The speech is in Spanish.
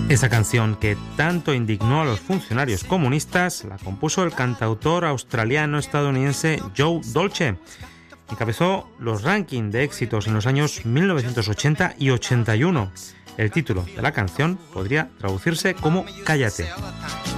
Esa canción que tanto indignó a los funcionarios comunistas la compuso el cantautor australiano-estadounidense Joe Dolce. Encabezó los rankings de éxitos en los años 1980 y 81. El título de la canción podría traducirse como Cállate.